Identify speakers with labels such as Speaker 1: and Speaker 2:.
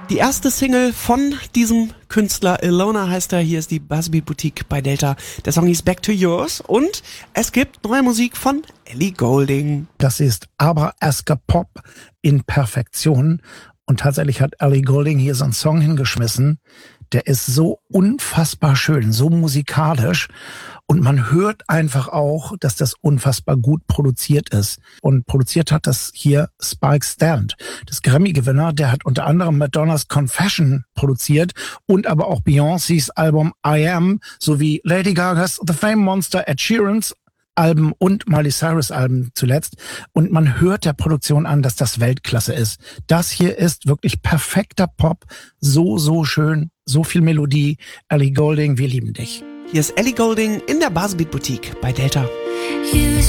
Speaker 1: Die erste Single von diesem Künstler, Ilona heißt er, hier ist die Buzzbeat Boutique bei Delta. Der Song hieß Back to Yours und es gibt neue Musik von Ellie Goulding.
Speaker 2: Das ist aber Pop in Perfektion und tatsächlich hat Ellie Goulding hier so einen Song hingeschmissen, der ist so unfassbar schön, so musikalisch und man hört einfach auch, dass das unfassbar gut produziert ist. Und produziert hat das hier Spike Stant, das Grammy-Gewinner, der hat unter anderem Madonnas Confession produziert und aber auch Beyoncés Album I Am sowie Lady Gagas The Fame Monster, Ed Sheeran's Alben und Miley Cyrus Alben zuletzt. Und man hört der Produktion an, dass das Weltklasse ist. Das hier ist wirklich perfekter Pop. So schön. So viel Melodie. Ellie Goulding, wir lieben dich.
Speaker 1: Hier ist Ellie Goulding in der Buzzbeat Boutique bei Delta.